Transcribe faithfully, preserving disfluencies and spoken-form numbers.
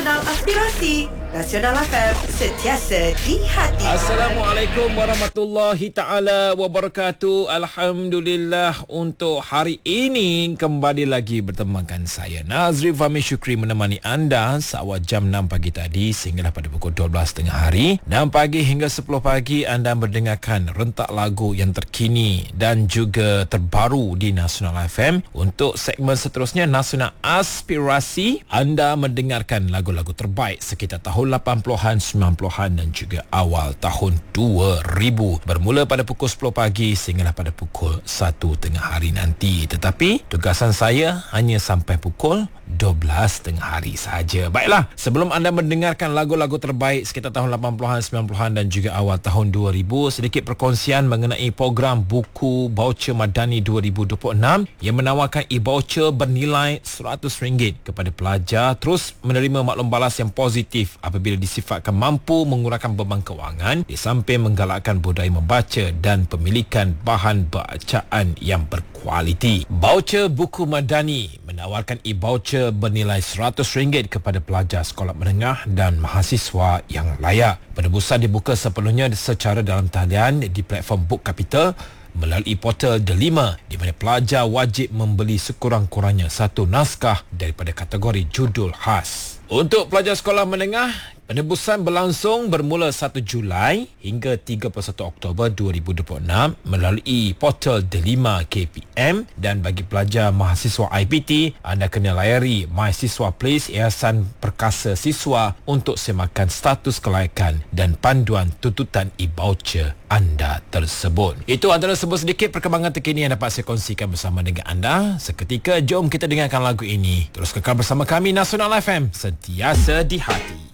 Nasional Aspirasi Nasional F M, sentiasa di hati. Assalamualaikum warahmatullahi taala wabarakatuh. Alhamdulillah, untuk hari ini kembali lagi bertemankan saya Nazri Fahmi Syukri menemani anda seawal jam enam pagi tadi sehinggalah pada pukul dua belas tengah hari. enam pagi hingga sepuluh pagi anda mendengarkan rentak lagu yang terkini dan juga terbaru di Nasional F M. Untuk segmen seterusnya Nasional Aspirasi, anda mendengarkan lagu-lagu terbaik sekitar tahun lapan puluhan, sembilan puluhan dan juga awal tahun dua ribu. Bermula pada pukul sepuluh pagi sehinggalah pada pukul satu tengah hari nanti. Tetapi tugasan saya hanya sampai pukul dua belas tengah hari sahaja. Baiklah, sebelum anda mendengarkan lagu-lagu terbaik sekitar tahun lapan puluhan, sembilan puluhan dan juga awal tahun dua ribu, sedikit perkongsian mengenai program buku Baucer Madani dua ribu dua puluh enam yang menawarkan e-voucher bernilai seratus ringgit kepada pelajar terus menerima maklum balas yang positif apabila disifatkan mampu mengurangkan beban kewangan di samping menggalakkan budaya membaca dan pemilikan bahan bacaan yang berkualiti. Baucer buku Madani menawarkan e-voucher bernilai seratus ringgit kepada pelajar sekolah menengah dan mahasiswa yang layak. Penebusan dibuka sepenuhnya secara dalam talian di platform Book Capital melalui portal Delima, di mana pelajar wajib membeli sekurang-kurangnya satu naskah daripada kategori judul khas. Untuk pelajar sekolah menengah, penebusan berlangsung bermula satu Julai hingga tiga puluh satu Oktober dua ribu dua puluh enam melalui portal Delima K P M, dan bagi pelajar mahasiswa I P T, anda kena layari Mahasiswa Place Yayasan Perkasa Siswa untuk semakan status kelayakan dan panduan tuntutan e-voucher anda tersebut. Itu antara sebuah sedikit perkembangan terkini yang dapat saya kongsikan bersama dengan anda. Seketika jom kita dengarkan lagu ini. Terus kekal bersama kami Nasional F M, sentiasa di hati.